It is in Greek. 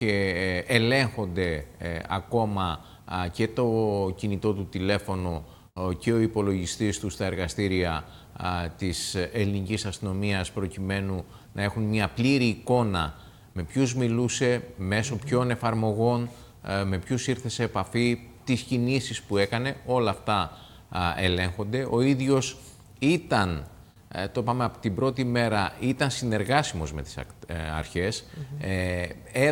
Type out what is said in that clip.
και ελέγχονται ακόμα και το κινητό του τηλέφωνο και ο υπολογιστής του στα εργαστήρια της ελληνικής αστυνομίας, προκειμένου να έχουν μια πλήρη εικόνα με ποιους μιλούσε, μέσω ποιων εφαρμογών, με ποιους ήρθε σε επαφή, τις κινήσεις που έκανε, όλα αυτά ελέγχονται. Ο ίδιος ήταν, το είπαμε από την πρώτη μέρα, ήταν συνεργάσιμος με τις αρχές.